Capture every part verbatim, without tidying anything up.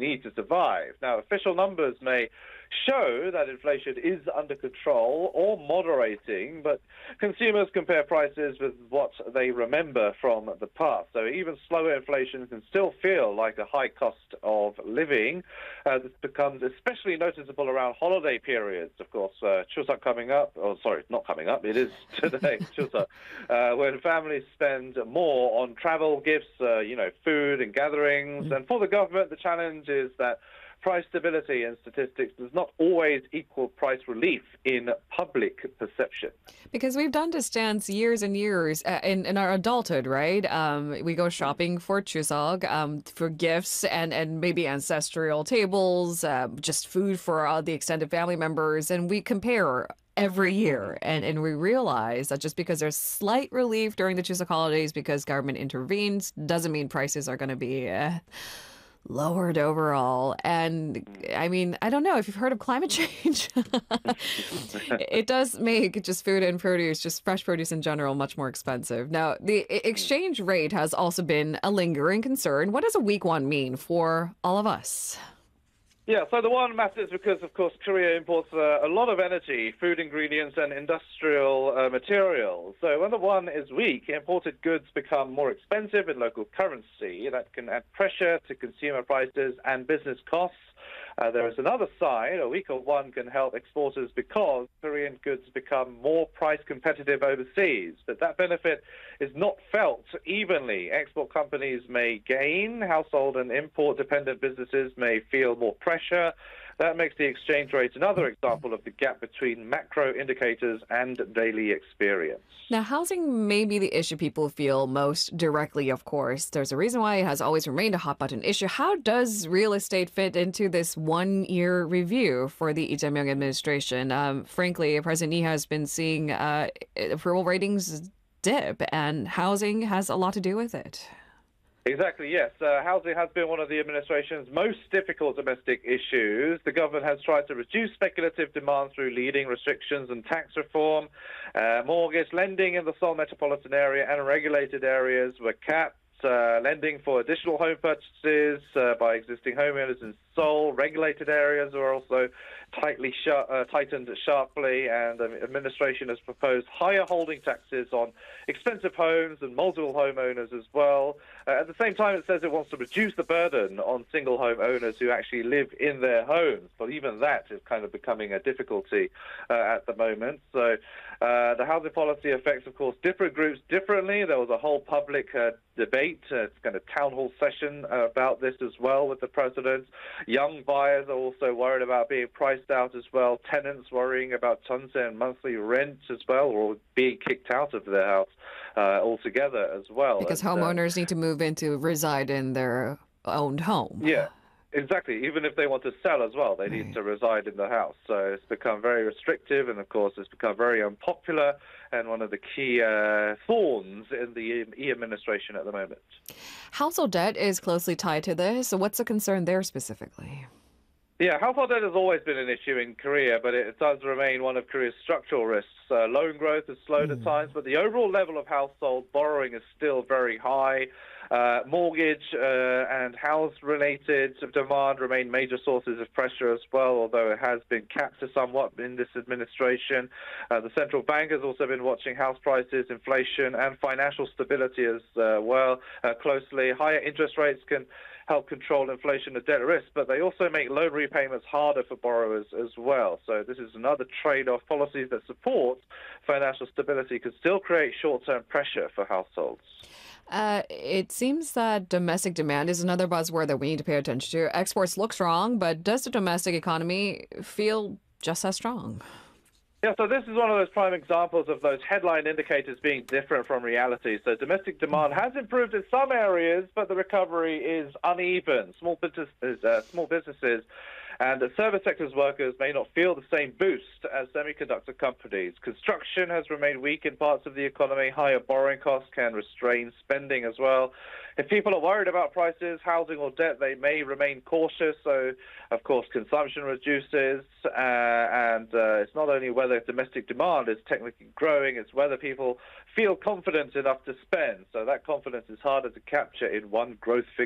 need to survive. Now, official numbers may show that inflation is under control or moderating, but consumers compare prices with what they remember from the past. So even slower inflation can still feel like a high cost of living. Uh, this becomes especially noticeable around holiday periods. Of course, uh, Chuseok coming up, oh, sorry, not coming up, it is today, Chuseok, uh, when families spend more on travel, gifts, uh, you know, food and gatherings. Mm. And for the government, the challenge is that price stability in statistics does not always equal price relief in public perception. Because we've done this dance years and years uh, in, in our adulthood, right? Um, we go shopping for Chuseok, um, for gifts and, and maybe ancestral tables, uh, just food for all the extended family members. And we compare every year. And, and we realize that just because there's slight relief during the Chuseok holidays because government intervenes doesn't mean prices are going to be Uh, lowered overall. And I mean, I don't know if you've heard of climate change. It does make just food and produce, just fresh produce in general, much more expensive. Now, the exchange rate has also been a lingering concern. What does a weak one mean for all of us? Yeah, so the one matters because, of course, Korea imports uh, a lot of energy, food ingredients and industrial uh, materials. So when the won is weak, imported goods become more expensive in local currency. That can add pressure to consumer prices and business costs. Uh, there is another side. A weaker won can help exporters because Korean goods become more price competitive overseas. But that benefit is not felt evenly. Export companies may gain. Household and import-dependent businesses may feel more pressure. That makes the exchange rate another example of the gap between macro indicators and daily experience. Now, housing may be the issue people feel most directly, of course. There's a reason why it has always remained a hot-button issue. How does real estate fit into this one-year review for the Lee Jae-myung administration? Um, frankly, President Lee has been seeing uh, approval ratings dip, and housing has a lot to do with it. Exactly, yes. Uh, housing has been one of the administration's most difficult domestic issues. The government has tried to reduce speculative demand through leading restrictions and tax reform. Uh, mortgage lending in the Seoul metropolitan area and regulated areas were capped. Uh, lending for additional home purchases uh, by existing homeowners in Seoul. Regulated areas are also tightly sh- uh, tightened sharply, and the um, administration has proposed higher holding taxes on expensive homes and multiple homeowners as well. Uh, at the same time, it says it wants to reduce the burden on single home owners who actually live in their homes, but even that is kind of becoming a difficulty uh, at the moment. So uh, the housing policy affects, of course, different groups differently. There was a whole public uh, debate, uh, it's kind of town hall session uh, about this as well with the president. Young buyers are also worried about being priced out as well. Tenants worrying about chunse and monthly rent as well, or being kicked out of their house uh, altogether as well. Because and, homeowners uh, need to move in to reside in their owned home. Yeah. Exactly. Even if they want to sell as well, they right. need to reside in the house. So it's become very restrictive, and of course it's become very unpopular and one of the key uh, thorns in the E administration at the moment. Household debt is closely tied to this. So what's the concern there specifically? Yeah, household debt has always been an issue in Korea, but it does remain one of Korea's structural risks. Uh, loan growth has slowed mm. at times, but the overall level of household borrowing is still very high. Uh, mortgage uh, and house-related demand remain major sources of pressure as well, although it has been capped somewhat in this administration. Uh, the central bank has also been watching house prices, inflation, and financial stability as uh, well uh, closely. Higher interest rates can help control inflation and debt risk, but they also make loan repayments harder for borrowers as well. So this is another trade-off. Policies that support financial stability can still create short-term pressure for households. Uh, it seems that domestic demand is another buzzword that we need to pay attention to. Exports look strong, but does the domestic economy feel just as strong? Yeah, so this is one of those prime examples of those headline indicators being different from reality. So domestic demand has improved in some areas, but the recovery is uneven. Small businesses, uh, small businesses and the service sector's workers may not feel the same boost as semiconductor companies. Construction has remained weak in parts of the economy. Higher borrowing costs can restrain spending as well. If people are worried about prices, housing or debt, they may remain cautious. So, of course, consumption reduces. Uh, and uh, it's not only whether domestic demand is technically growing, it's whether people feel confident enough to spend. So that confidence is harder to capture in one growth figure.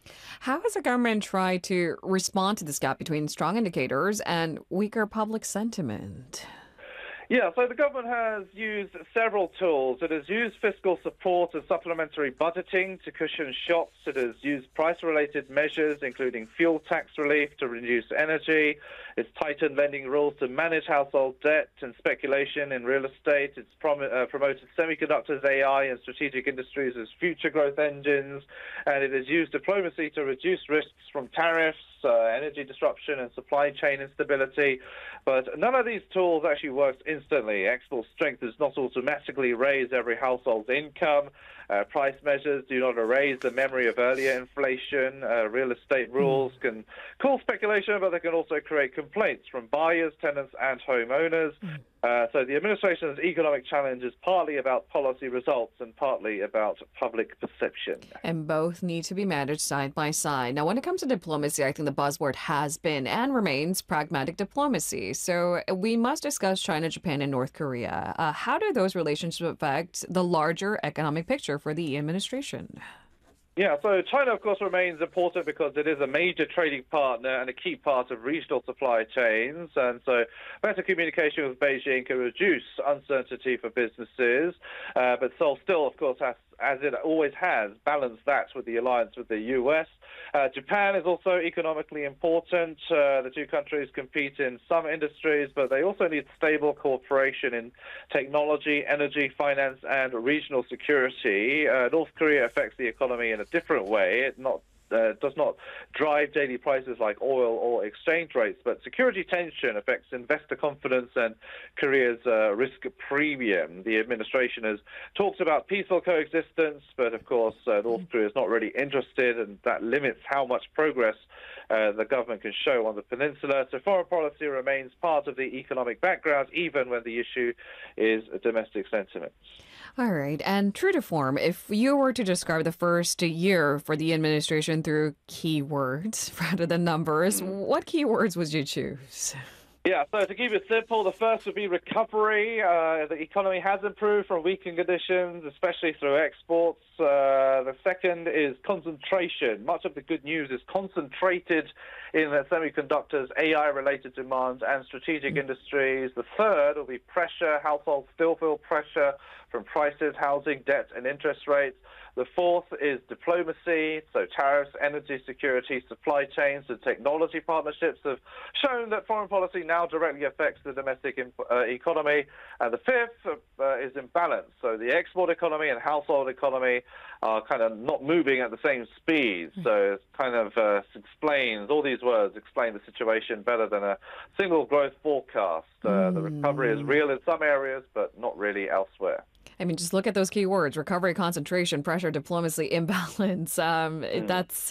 How has the government tried to respond to this gap between strong indicators and weaker public sentiment? Yeah, so the government has used several tools. It has used fiscal support and supplementary budgeting to cushion shocks. It has used price-related measures, including fuel tax relief to reduce energy. It's tightened lending rules to manage household debt and speculation in real estate. It's prom- uh, promoted semiconductors, A I, and strategic industries as future growth engines. And it has used diplomacy to reduce risks from tariffs, uh, energy disruption, and supply chain instability. But none of these tools actually works instantly. Export strength does not automatically raise every household's income. Uh, price measures do not erase the memory of earlier inflation. Uh, real estate rules can cause speculation, but they can also create complaints from buyers, tenants, and homeowners. Uh, so the administration's economic challenge is partly about policy results and partly about public perception. And both need to be managed side by side. Now, when it comes to diplomacy, I think the buzzword has been and remains pragmatic diplomacy. So we must discuss China, Japan, and North Korea. Uh, how do those relationships affect the larger economic picture for the administration? Yeah, so China, of course, remains important because it is a major trading partner and a key part of regional supply chains. And so better communication with Beijing can reduce uncertainty for businesses. Uh, but Seoul still, of course, has, as it always has, balanced that with the alliance with the U S. Uh, Japan is also economically important. Uh, the two countries compete in some industries, but they also need stable cooperation in technology, energy, finance, and regional security. Uh, North Korea affects the economy in a different way. It not Uh, does not drive daily prices like oil or exchange rates, but security tension affects investor confidence and Korea's uh, risk premium. The administration has talked about peaceful coexistence, but of course uh, North Korea is not really interested, and that limits how much progress uh, the government can show on the peninsula. So foreign policy remains part of the economic background, even when the issue is domestic sentiment. All right. And true to form, if you were to describe the first year for the administration through keywords rather than numbers, Mm. what keywords would you choose? Yeah, so to keep it simple, the first would be recovery. Uh, the economy has improved from weakened conditions, especially through exports. Uh, the second is concentration. Much of the good news is concentrated in the semiconductors, A I-related demands, and strategic mm. industries. The third will be pressure. Households still feel pressure from prices, housing, debt, and interest rates. The fourth is diplomacy, so tariffs, energy security, supply chains, and technology partnerships have shown that foreign policy now directly affects the domestic uh, economy. And the fifth uh, is imbalance, so the export economy and household economy are kind of not moving at the same speed. So it kind of uh, explains, all these words explain the situation better than a single growth forecast. Uh, mm. The recovery is real in some areas, but not really elsewhere. I mean, just look at those key words: recovery, concentration, pressure, diplomacy, imbalance. Um, mm. That's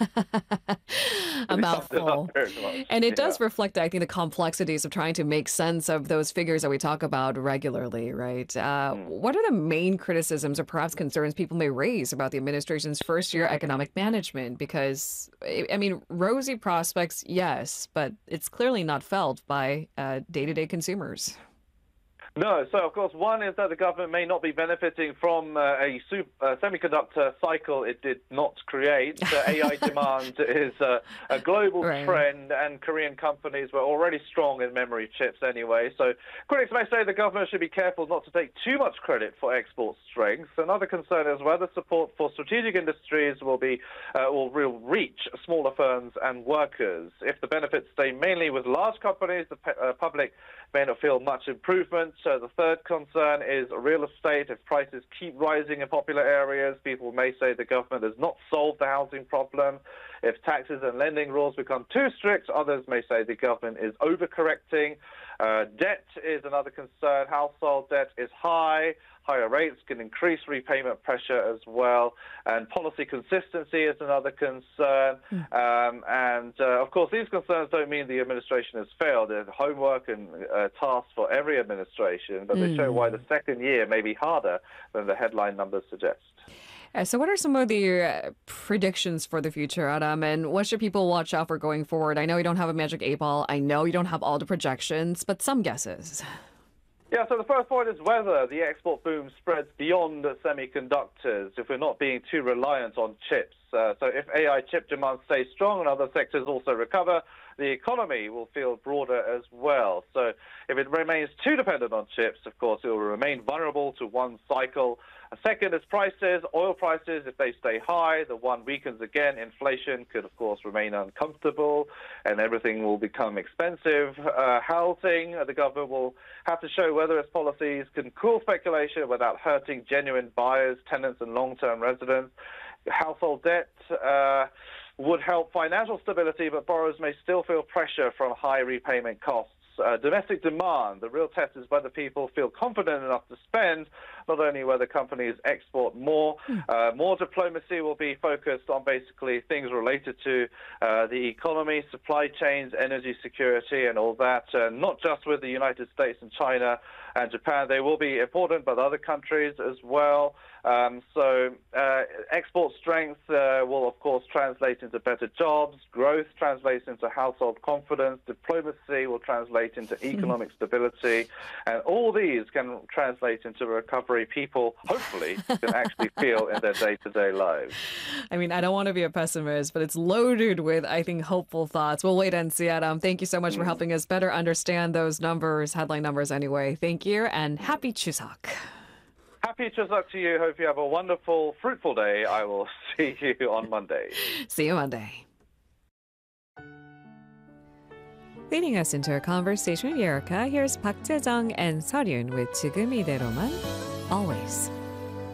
a mouthful. And it does yeah. reflect, I think, the complexities of trying to make sense of those figures that we talk about regularly, right? Uh, mm. What are the main criticisms or perhaps concerns people may raise about the administration's first-year economic management? Because, I mean, rosy prospects, yes, but it's clearly not felt by uh, day-to-day consumers. No, so of course one is that the government may not be benefiting from uh, a super, uh, semiconductor cycle it did not create. Uh, A I demand is uh, a global right. trend, and Korean companies were already strong in memory chips anyway. So critics may say the government should be careful not to take too much credit for export strength. Another concern is whether support for strategic industries will be uh, will real reach smaller firms and workers. If the benefits stay mainly with large companies, the pe- uh, public may not feel much improvement. So the third concern is real estate. If prices keep rising in popular areas, people may say the government has not solved the housing problem. If taxes and lending rules become too strict, others may say the government is overcorrecting. Uh, debt is another concern. Household debt is high. Higher rates can increase repayment pressure as well. And policy consistency is another concern. Mm. Um, and, uh, of course, these concerns don't mean the administration has failed. There's homework and uh, tasks for every administration, but mm. they show why the second year may be harder than the headline numbers suggest. Uh, so what are some of the uh, predictions for the future, Adam, and what should people watch out for going forward? I know you don't have a magic eight ball. I know you don't have all the projections, but some guesses. Yeah, so the first point is whether the export boom spreads beyond semiconductors, if we're not being too reliant on chips. Uh, so if A I chip demand stays strong and other sectors also recover, the economy will feel broader as well. So if it remains too dependent on chips, of course, it will remain vulnerable to one cycle. A second is prices, oil prices. If they stay high, the won weakens again. Inflation could, of course, remain uncomfortable, and everything will become expensive. Uh, housing, the government will have to show whether its policies can cool speculation without hurting genuine buyers, tenants, and long-term residents. Household debt uh, would help financial stability, but borrowers may still feel pressure from high repayment costs. Uh, domestic demand, the real test is whether people feel confident enough to spend, not only whether companies export more. Uh, more diplomacy will be focused on basically things related to uh, the economy, supply chains, energy security, and all that, uh, not just with the United States and China and Japan. They will be important, but other countries as well. Um, so uh, export strength uh, will, of course, translate into better jobs. Growth translates into household confidence. Diplomacy will translate into economic stability. And all these can translate into a recovery people, hopefully, can actually feel in their day-to-day lives. I mean, I don't want to be a pessimist, but it's loaded with, I think, hopeful thoughts. We'll wait and see, Adam. Thank you so much for helping us better understand those numbers, headline numbers anyway. Thank you, and happy Chuseok. Happy Chuseok to you. Hope you have a wonderful, fruitful day. I will see you on Monday. See you Monday. Leading us into a conversation with Erica, here's Park Jae-jung and Seoryun with 지금 이대로만, always.